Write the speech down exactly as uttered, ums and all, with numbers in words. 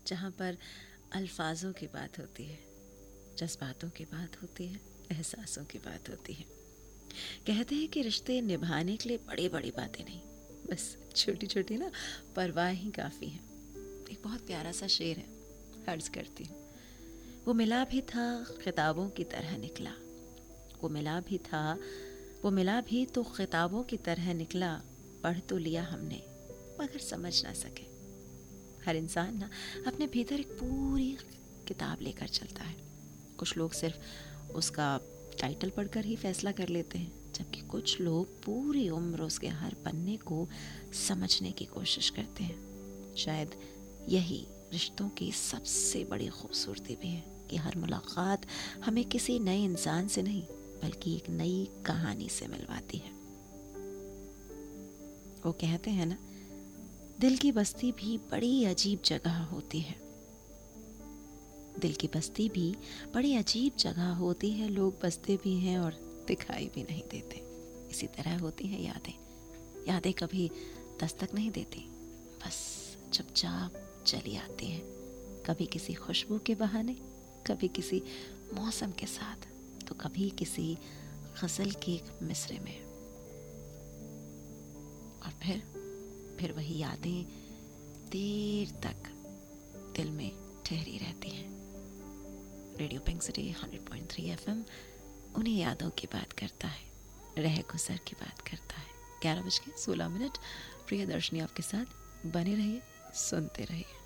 जहाँ पर अल्फाजों की बात होती है, जज्बातों की बात होती है, एहसासों की बात होती है। कहते हैं कि रिश्ते निभाने के लिए बड़ी बड़ी बातें नहीं, बस छोटी छोटी ना परवाह ही काफ़ी है। एक बहुत प्यारा सा शेर है, अर्ज करती हूँ। वो मिला भी था खिताबों की तरह निकला, वो मिला भी था वो मिला भी तो खिताबों की तरह निकला। पढ़ तो लिया हमने मगर समझ ना सके। हर इंसान ना अपने भीतर एक पूरी किताब लेकर चलता है। कुछ लोग सिर्फ उसका टाइटल पढ़कर ही फैसला कर लेते हैं, जबकि कुछ लोग पूरी उम्र उसके हर पन्ने को समझने की कोशिश करते हैं। शायद यही रिश्तों की सबसे बड़ी खूबसूरती भी है कि हर मुलाकात हमें किसी नए इंसान से नहीं बल्कि एक नई कहानी से मिलवाती है। वो कहते हैं ना, दिल की बस्ती भी बड़ी अजीब जगह होती है। दिल की बस्ती भी बड़ी अजीब जगह होती है, लोग बसते भी हैं और दिखाई भी नहीं देते। इसी तरह होती हैं यादें। यादें कभी दस्तक नहीं देती, बस चुपचाप चली आती हैं, कभी किसी खुशबू के बहाने, कभी किसी मौसम के साथ, तो कभी किसी गज़ल के एक मिसरे में। और फिर फिर वही यादें देर तक दिल में ठहरी रहती हैं। Radio pink city hundred point three FM उन्हीं यादों की बात करता है, रह गुजर की बात करता है। ग्यारह बज के सोलह मिनट प्रिय दर्शनी आपके साथ बने रहिए, सुनते रहिए।